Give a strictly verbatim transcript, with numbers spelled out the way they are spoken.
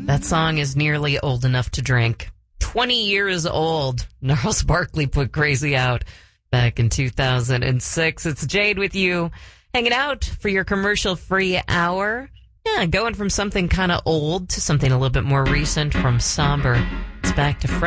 That song is nearly old enough to drink. twenty years old. Gnarls Barkley put Crazy out back in two thousand six. It's Jade with you, hanging out for your commercial-free hour. Yeah, going from something kind of old to something a little bit more recent, from somber. It's back to fresh.